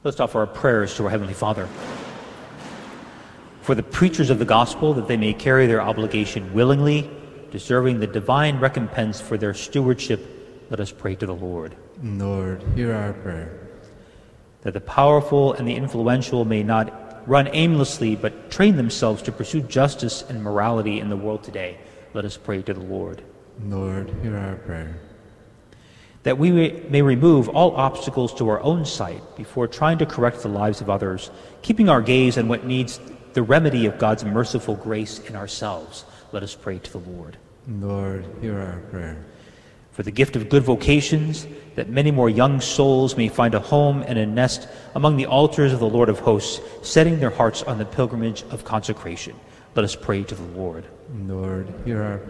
Let's offer our prayers to our Heavenly Father. For the preachers of the gospel, that they may carry their obligation willingly, deserving the divine recompense for their stewardship, let us pray to the Lord. Lord, hear our prayer. That the powerful and the influential may not run aimlessly, but train themselves to pursue justice and morality in the world today, let us pray to the Lord. Lord, hear our prayer. That we may remove all obstacles to our own sight before trying to correct the lives of others, keeping our gaze on what needs the remedy of God's merciful grace in ourselves. Let us pray to the Lord. Lord, hear our prayer. For the gift of good vocations, that many more young souls may find a home and a nest among the altars of the Lord of hosts, setting their hearts on the pilgrimage of consecration. Let us pray to the Lord. Lord, hear our